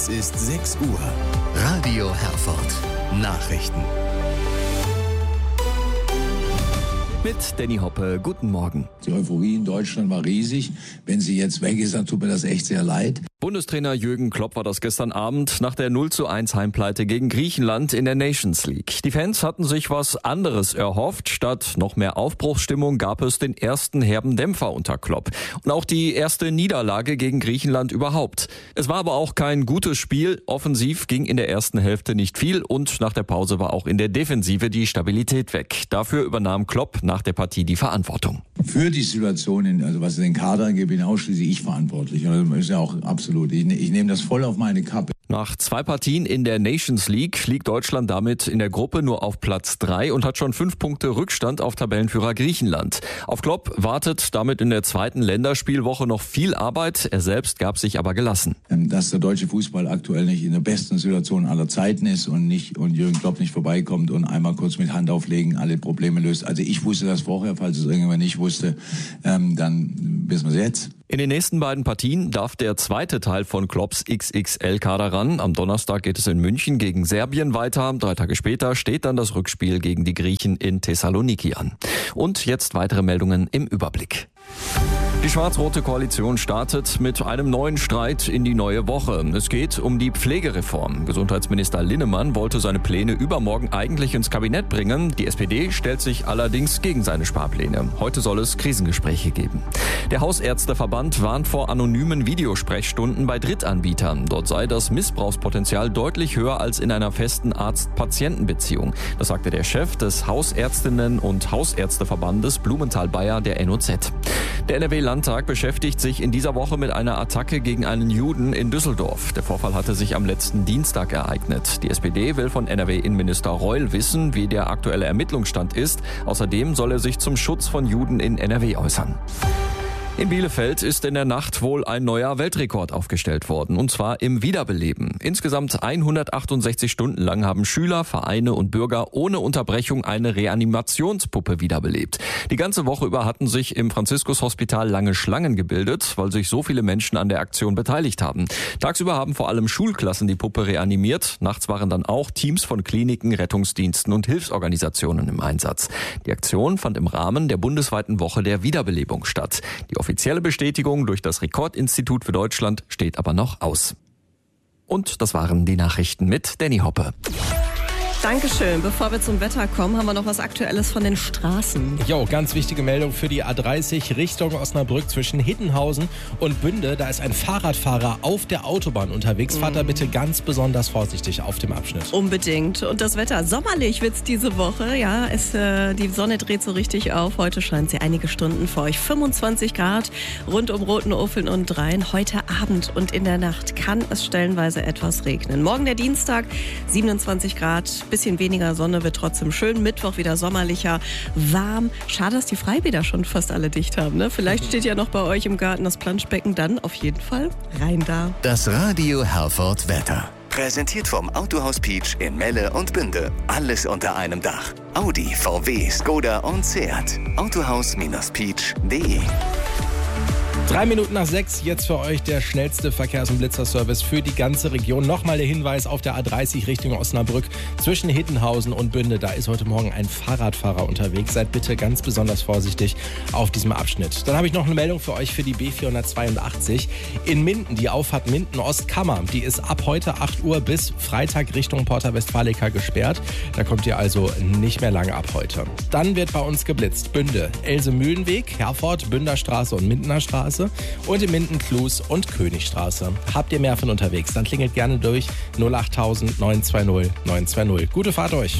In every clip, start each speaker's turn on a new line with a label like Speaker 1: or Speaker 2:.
Speaker 1: Es ist 6 Uhr. Radio Herford. Nachrichten.
Speaker 2: Mit Danny Hoppe, guten Morgen.
Speaker 3: Die Euphorie in Deutschland war riesig. Wenn sie jetzt weg ist, dann tut mir das echt sehr leid.
Speaker 2: Bundestrainer Jürgen Klopp war das gestern Abend nach der 0:1 Heimpleite gegen Griechenland in der Nations League. Die Fans hatten sich was anderes erhofft. Statt noch mehr Aufbruchsstimmung gab es den ersten herben Dämpfer unter Klopp. Und auch die erste Niederlage gegen Griechenland überhaupt. Es war aber auch kein gutes Spiel. Offensiv ging in der ersten Hälfte nicht viel und nach der Pause war auch in der Defensive die Stabilität weg. Dafür übernahm Klopp nach der Partie die Verantwortung.
Speaker 3: Für die Situation, also was den Kader angeht, bin ausschließlich ich verantwortlich. Das ist ja auch absolut. Ich nehme das voll auf meine Kappe.
Speaker 2: Nach 2 Partien in der Nations League liegt Deutschland damit in der Gruppe nur auf Platz 3 und hat schon 5 Punkte Rückstand auf Tabellenführer Griechenland. Auf Klopp wartet damit in der zweiten Länderspielwoche noch viel Arbeit. Er selbst gab sich aber gelassen.
Speaker 3: Dass der deutsche Fußball aktuell nicht in der besten Situation aller Zeiten ist und Jürgen Klopp nicht vorbeikommt und einmal kurz mit Hand auflegen alle Probleme löst. Also ich wusste das vorher, falls es irgendjemand nicht wusste, dann wissen wir es jetzt.
Speaker 2: In den nächsten beiden Partien darf der zweite Teil von Klopps XXL-Kader ran. Am Donnerstag geht es in München gegen Serbien weiter. 3 Tage später steht dann das Rückspiel gegen die Griechen in Thessaloniki an. Und jetzt weitere Meldungen im Überblick. Die schwarz-rote Koalition startet mit einem neuen Streit in die neue Woche. Es geht um die Pflegereform. Gesundheitsminister Linnemann wollte seine Pläne übermorgen eigentlich ins Kabinett bringen. Die SPD stellt sich allerdings gegen seine Sparpläne. Heute soll es Krisengespräche geben. Der Hausärzteverband warnt vor anonymen Videosprechstunden bei Drittanbietern. Dort sei das Missbrauchspotenzial deutlich höher als in einer festen Arzt-Patienten-Beziehung. Das sagte der Chef des Hausärztinnen- und Hausärzteverbandes Blumenthal-Bayer der NOZ. Der NRW-Landtag beschäftigt sich in dieser Woche mit einer Attacke gegen einen Juden in Düsseldorf. Der Vorfall hatte sich am letzten Dienstag ereignet. Die SPD will von NRW-Innenminister Reul wissen, wie der aktuelle Ermittlungsstand ist. Außerdem soll er sich zum Schutz von Juden in NRW äußern. In Bielefeld ist in der Nacht wohl ein neuer Weltrekord aufgestellt worden, und zwar im Wiederbeleben. Insgesamt 168 Stunden lang haben Schüler, Vereine und Bürger ohne Unterbrechung eine Reanimationspuppe wiederbelebt. Die ganze Woche über hatten sich im Franziskus-Hospital lange Schlangen gebildet, weil sich so viele Menschen an der Aktion beteiligt haben. Tagsüber haben vor allem Schulklassen die Puppe reanimiert. Nachts waren dann auch Teams von Kliniken, Rettungsdiensten und Hilfsorganisationen im Einsatz. Die Aktion fand im Rahmen der bundesweiten Woche der Wiederbelebung statt. Die offizielle Bestätigung durch das Rekordinstitut für Deutschland steht aber noch aus. Und das waren die Nachrichten mit Danny Hoppe.
Speaker 4: Dankeschön. Bevor wir zum Wetter kommen, haben wir noch was Aktuelles von den Straßen.
Speaker 5: Jo, ganz wichtige Meldung für die A30 Richtung Osnabrück zwischen Hittenhausen und Bünde. Da ist ein Fahrradfahrer auf der Autobahn unterwegs. Fahrt da bitte ganz besonders vorsichtig auf dem Abschnitt.
Speaker 4: Unbedingt. Und das Wetter, sommerlich wird's diese Woche. Ja, die Sonne dreht so richtig auf. Heute scheint sie einige Stunden für euch. 25 Grad rund um Rothenuffeln und Rhein. Heute Abend und in der Nacht kann es stellenweise etwas regnen. Morgen der Dienstag, 27 Grad. Bisschen weniger Sonne, wird trotzdem schön. Mittwoch wieder sommerlicher, warm. Schade, dass die Freibäder schon fast alle dicht haben. Ne? Vielleicht steht ja noch bei euch im Garten das Planschbecken. Dann auf jeden Fall rein da.
Speaker 1: Das Radio Herford Wetter. Präsentiert vom Autohaus Peach in Melle und Bünde. Alles unter einem Dach. Audi, VW, Skoda und Seat. Autohaus-Peach.de.
Speaker 5: 3 Minuten nach 6, jetzt für euch der schnellste Verkehrs- und Blitzerservice für die ganze Region. Nochmal der Hinweis auf der A30 Richtung Osnabrück zwischen Hittenhausen und Bünde. Da ist heute Morgen ein Fahrradfahrer unterwegs. Seid bitte ganz besonders vorsichtig auf diesem Abschnitt. Dann habe ich noch eine Meldung für euch für die B482. In Minden, die Auffahrt Minden-Ostkammer. Die ist ab heute 8 Uhr bis Freitag Richtung Porta Westfalica gesperrt. Da kommt ihr also nicht mehr lange ab heute. Dann wird bei uns geblitzt. Bünde, Else-Mühlenweg, Herford, Bünderstraße und Mindener Straße. Und in Minden, Klus und Königstraße. Habt ihr mehr von unterwegs, dann klingelt gerne durch 08000 920 920. Gute Fahrt euch.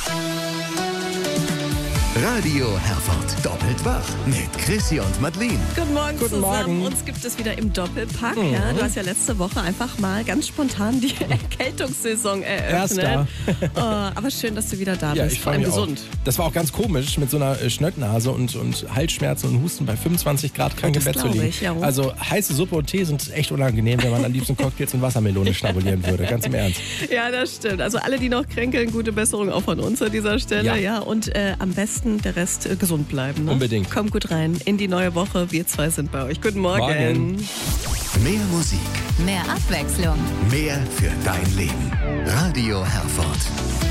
Speaker 1: Radio Herford. Doppelt wach mit Chrissy und Madeleine.
Speaker 4: Guten Morgen
Speaker 5: Guten
Speaker 4: zusammen.
Speaker 5: Morgen.
Speaker 4: Uns gibt es wieder im Doppelpack. Ja, du hast ja letzte Woche einfach mal ganz spontan die Erkältungssaison eröffnet. Aber schön, dass du wieder da bist.
Speaker 5: Ich
Speaker 4: vor allem
Speaker 5: mich
Speaker 4: gesund.
Speaker 5: Auch. Das war auch ganz komisch mit so einer Schnöttnase und Halsschmerzen und Husten bei 25 Grad krank im Bett zu liegen.
Speaker 4: Ja.
Speaker 5: Also heiße Suppe und Tee sind echt unangenehm, wenn man am liebsten Cocktails und Wassermelone schnabulieren würde. Ganz im Ernst.
Speaker 4: Ja, das stimmt. Also alle, die noch kränkeln, gute Besserung auch von uns an dieser Stelle. Ja. Und am besten arbeiten, der Rest gesund bleiben. Ne?
Speaker 5: Unbedingt.
Speaker 4: Kommt gut rein in die neue Woche. Wir zwei sind bei euch. Guten Morgen.
Speaker 1: Mehr Musik,
Speaker 6: Mehr Abwechslung.
Speaker 1: mehr für dein Leben. Radio Herford.